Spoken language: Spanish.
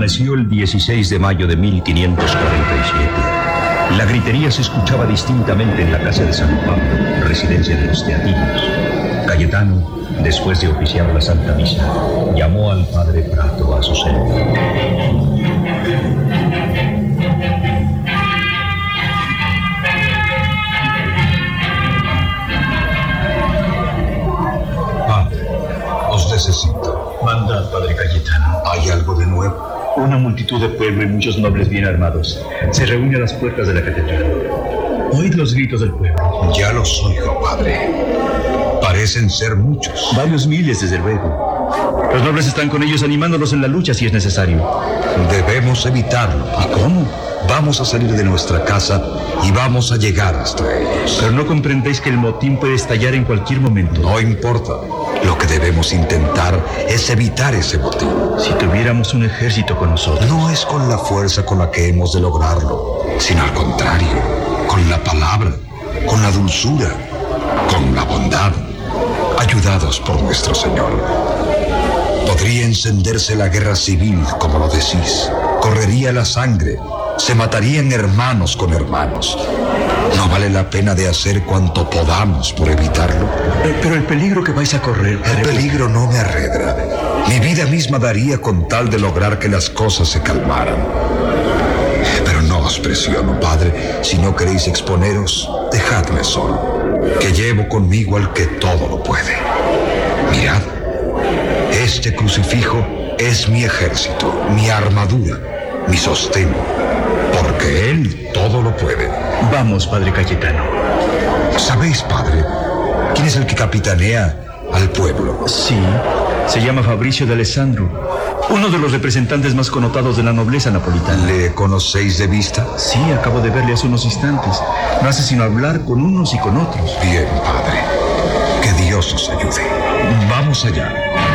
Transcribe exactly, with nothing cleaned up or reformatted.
Amaneció el dieciséis de mayo de mil quinientos cuarenta y siete. La gritería se escuchaba distintamente en la casa de San Pablo, residencia de los Teatinos. Cayetano, después de oficiar la Santa Misa, llamó al padre Prato a su celda. Padre, os necesito. Mandad, padre Cayetano. ¿Hay algo de nuevo? Una multitud de pueblo y muchos nobles bien armados se reúne a las puertas de la catedral. Oíd los gritos del pueblo. Ya los oigo, padre. Parecen ser muchos. Varios miles, desde luego. Los nobles están con ellos animándolos en la lucha si es necesario. Debemos evitarlo. ¿Y cómo? Vamos a salir de nuestra casa y vamos a llegar hasta ellos. Pero no comprendéis que el motín puede estallar en cualquier momento. No importa. Lo que debemos intentar es evitar ese motín. Si tuviéramos un ejército con nosotros. No es con la fuerza con la que hemos de lograrlo, sino al contrario, con la palabra, con la dulzura, con la bondad, ayudados por nuestro Señor. Podría encenderse la guerra civil, como lo decís. Correría la sangre. Se matarían hermanos con hermanos. ¿No vale la pena de hacer cuanto podamos por evitarlo? Eh, pero el peligro que vais a correr... El peligro no me arredra. Mi vida misma daría con tal de lograr que las cosas se calmaran. Pero no os presiono, padre. Si no queréis exponeros, dejadme solo, que llevo conmigo al que todo lo puede. Mirad, este crucifijo es mi ejército, mi armadura, mi sostén, porque él todo lo puede. Vamos, padre Cayetano. ¿Sabéis, padre, quién es el que capitanea al pueblo? Sí, se llama Fabricio de Alessandro, uno de los representantes más connotados de la nobleza napolitana. ¿Le conocéis de vista? Sí, acabo de verle hace unos instantes. No hace sino hablar con unos y con otros. Bien, padre. Que Dios os ayude. Vamos allá.